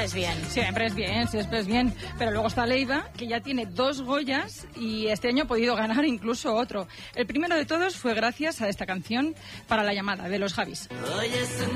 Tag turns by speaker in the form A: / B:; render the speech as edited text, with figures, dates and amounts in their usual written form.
A: Es bien.
B: Siempre es bien. Pero luego está Leiva, que ya tiene 2 Goyas y este año ha podido ganar incluso otro. El primero de todos fue gracias a esta canción, Para la llamada, de los Javis.